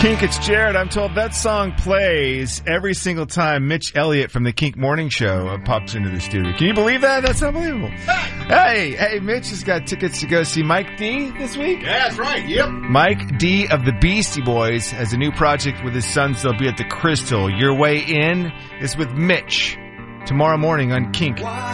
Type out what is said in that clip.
Kink, it's Jared. I'm told that song plays every single time Mitch Elliott from the Kink Morning Show pops into the studio. Can you believe that? That's unbelievable. Hey, Mitch has got tickets to go see Mike D this week. Yeah, that's right. Yep. Mike D of the Beastie Boys has a new project with his sons. They'll be at the Crystal. Your Way In is with Mitch tomorrow morning on Kink.